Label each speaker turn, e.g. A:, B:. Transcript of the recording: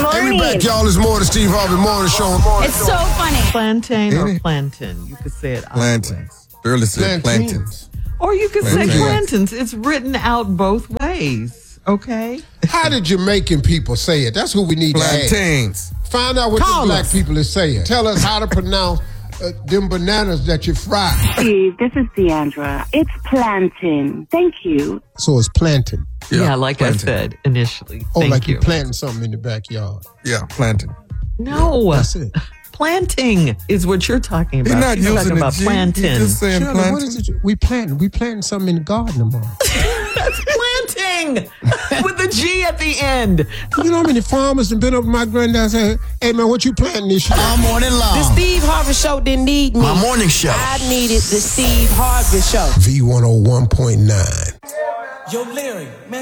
A: Hey, we back, y'all. It's more the Steve Harvey Morning Show.
B: It's so funny.
C: Plantain or plantain. You could say it
D: Plantains. Barely said plantains.
C: Or you could say
D: Plantains.
C: plantains. It's written out both ways. Okay?
E: How did Jamaican people say it? That's who we need to ask.
D: Plantains.
E: Find out what the black people is saying. Tell us how to pronounce them bananas that you fry.
F: Steve, this is Deandra. It's plantain. Thank you.
E: So it's plantain.
C: Yeah, like
D: plantain.
C: I said initially.
E: Oh,
C: Thank
E: like
C: you.
E: you planting something in the backyard.
D: Yeah, plantain.
C: No.
E: That's it.
C: Planting is what you're talking about.
D: He's not
C: You're
D: using
C: talking about
D: the G.
C: plantain.
D: He's just saying
E: Shirley,
D: plantain.
E: what is it? We planting something in the garden tomorrow.
C: That's planting with the G at the end.
E: You know how many farmers have been up to my granddad and said, hey man, what you planting this year?
A: All morning long.
G: The Steve Harvey Show didn't need me.
A: My morning show.
G: I needed the Steve Harvey Show.
E: V101.9.
H: Yo, Larry, man.